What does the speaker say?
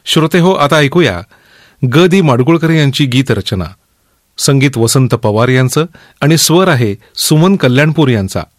श्रोते हो, आता ऐकूया ग दी माडगुळकर यांची गीतरचना. संगीत वसंत पवार यांचं आणि स्वर आहे सुमन कल्याणपूर यांचा.